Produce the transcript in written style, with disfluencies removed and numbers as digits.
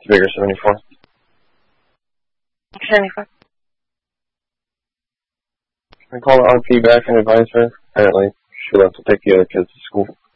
It's bigger 74. 74. I call the RP back and advise her. Apparently, she left to take the other kids to school.